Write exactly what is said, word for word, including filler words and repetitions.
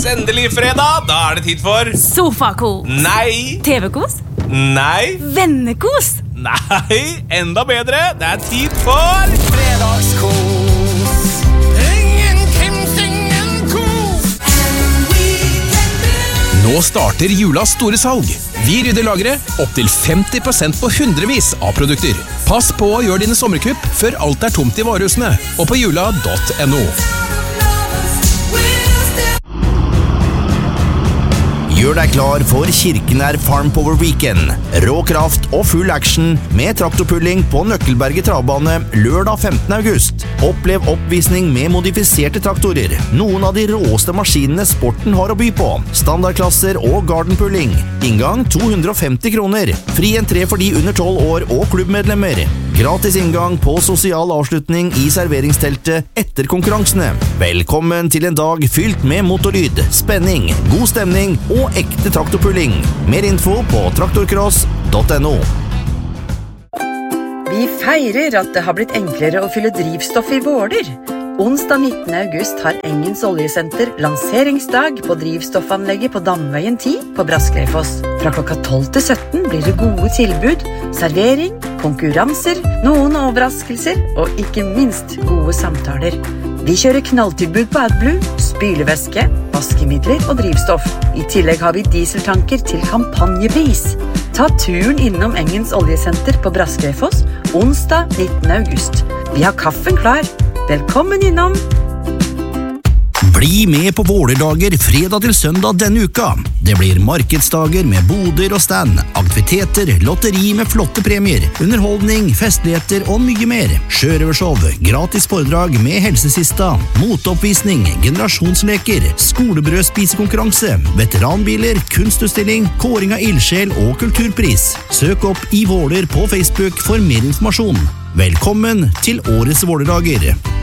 endelig fredag. Da er det tid for Sofakos. Nei. T V-kos. Nei. Vennekos. Nei, enda bedre. Det er tid for fredagskos. Ingen Kims, ingen kos. Nå starter julas store salg. Vi rydder lageret opp til femti prosent på hundrevis av produkter. Pass på å gjøre dine sommerkupp før alt er tomt i varehusene og på jula punktum no. Gjør deg klar for Kirkenær Farm Power Weekend. Rå kraft og full action med traktorpulling på Nøkkelberget travbane lørdag femtende august. Opplev oppvisning med modifiserte traktorer. Noen av de råeste maskinene sporten har å by på. Standardklasser og gardenpulling. Inngang to hundre og femti kroner. Fri entré for de under tolv år og klubbmedlemmer. Gratis inngang på sosial avslutning i serveringsteltet etter konkurransene. Velkommen til en dag fylt med motorlyd, spenning, god stemning og ekte traktorpulling. Mer info på traktorcross punktum no. Vi feirer at det har blitt enklere å fylle drivstoff i Våler. Onsdag nittende august har Engens oljesenter lanseringsdag på drivstoffanlegget på Damveien ti på Braskleifoss. Fra klokka tolv til sytten blir det gode tilbud, servering, konkurranser, noen overraskelser og ikke minst gode samtaler. Vi kjører knalltilbud på AdBlue, spylevæske, vaskemidler og drivstoff. I tillegg har vi dieseltanker til kampanjepris. Ta turen innom Engens oljesenter på Braskleifoss onsdag nittende august. Vi har kaffen klar. Velkommen innom! Bli med på Vålerdager fredag til søndag denne uka. Det blir markedsdager med boder og stand, aktiviteter, lotteri med flotte premier, underholdning, festligheter og mye mer. Sjørøvershow, gratis foredrag med helsesista, motoppvisning, generasjonsleker, skolebrødspisekonkurranse, veteranbiler, kunstutstilling, kåring av ildsjel og kulturpris. Søk opp i Våler på Facebook for mer informasjon. Velkommen til årets Vålerdager.